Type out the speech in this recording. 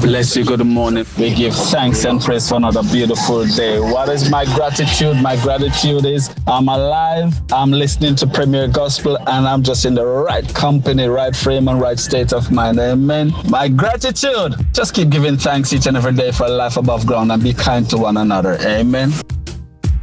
bless you. Good morning. We give thanks and praise for another beautiful day. What is my gratitude? My gratitude is I'm alive, I'm listening to Premier Gospel, and I'm just in the right company, right frame, and right state of mind. Amen. My gratitude. Just keep giving thanks each and every day for life above ground and be kind to one another. Amen.